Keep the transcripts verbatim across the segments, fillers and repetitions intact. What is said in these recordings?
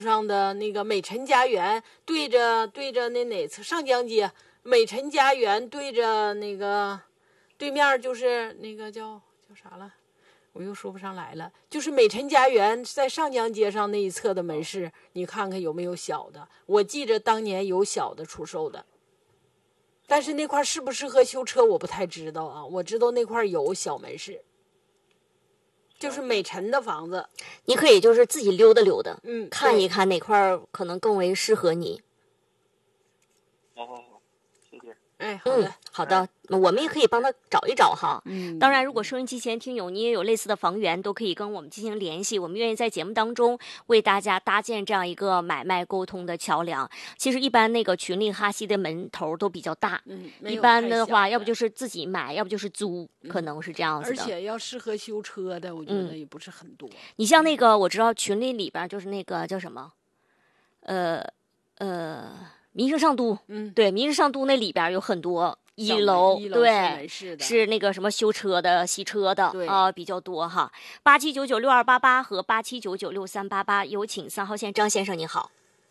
上的那个美辰家园对着对着那哪侧上江街，美辰家园对着那个对面就是那个叫叫啥了，我又说不上来了，就是美辰家园在上江街上那一侧的门市，你看看有没有小的。我记着当年有小的出售的，但是那块适不适合修车我不太知道啊。我知道那块有小门市，就是美辰的房子， 你可以就是自己溜达溜达， 嗯， 看一看哪块可能更为适合你。 好好好，谢谢。 哎，好的。 嗯，好的，我们也可以帮他找一找哈。 嗯， 当然，如果收音机前听友你也有类似的房源，都可以跟我们进行联系，我们愿意在节目当中为大家搭建这样一个买卖沟通的桥梁。其实一般那个群里哈西的门头都比较大， 嗯， 一般的话， 的要不就是自己买，要不就是租，可能是这样子的。 而且要适合修车的，我觉得也不是很多。 嗯、你像那个，我知道群里里边就是那个叫什么，呃呃，民生上都， 嗯， 对，民生上都那里边有很多。一楼, 一楼对， 是, 是那个什么修车的、洗车的啊、呃，比较多哈。八七九九六二八八和八七九九六三八八，有请三号线张先生，您好。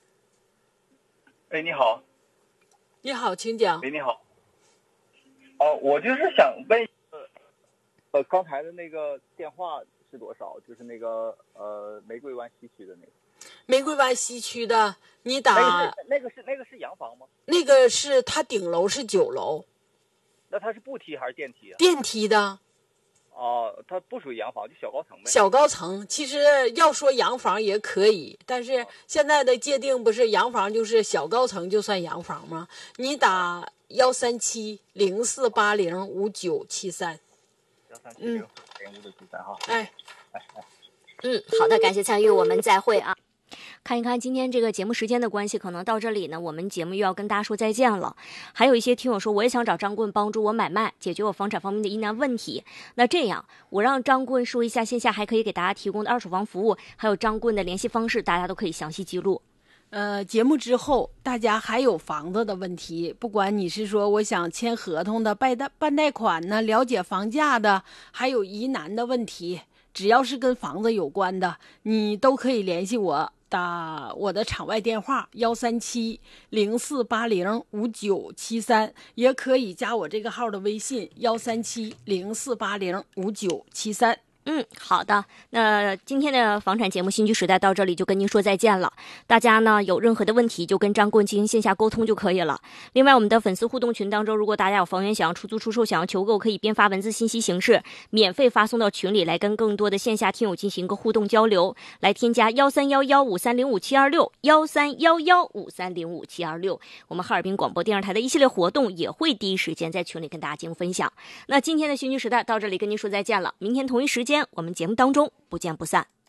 哎，你好。 你好，请讲。 哎，你好。哦，我就是想问，呃，刚才的那个电话是多少？就是那个呃玫瑰湾西区的那个。 玫瑰湾西区的，你打那个是那个是那个是洋房吗？ 那个是它顶楼是九楼。 那它是步梯还是电梯啊？ 电梯的。 哦，它不属于洋房，就小高层呗。 小高层，其实要说洋房也可以，但是现在的界定不是洋房就是小高层就算洋房吗？你打幺三七零四八零五九七三。 幺三七零零五九七三哈。 哎哎哎。 嗯，好的，感谢参与，我们再会啊。看一看今天这个节目时间的关系，可能到这里呢，我们节目又要跟大家说再见了。还有一些听友说，我也想找张棍帮助我买卖，解决我房产方面的疑难问题。那这样，我让张棍说一下线下还可以给大家提供的二手房服务，还有张棍的联系方式，大家都可以详细记录。 呃，节目之后，大家还有房子的问题，不管你是说我想签合同的、办贷办贷款呢、了解房价的，还有疑难的问题，只要是跟房子有关的，你都可以联系我。打我的场外电话幺三七零四八零五九七三，也可以加我这个号的微信幺三七零四八零五九七三。 嗯，好的。那今天的房产节目《新居时代》到这里就跟您说再见了。大家呢有任何的问题就跟张棍进行线下沟通就可以了。另外，我们的粉丝互动群当中，如果大家有房源想要出租出售、想要求购，可以编发文字信息形式，免费发送到群里来，跟更多的线下听友进行一个互动交流。来添加幺三幺幺五三零五七二六幺三幺幺五三零五七二六，我们哈尔滨广播电视台的一系列活动也会第一时间在群里跟大家进行分享。那今天的《新居时代》到这里跟您说再见了，明天同一时间。我们节目当中不见不散。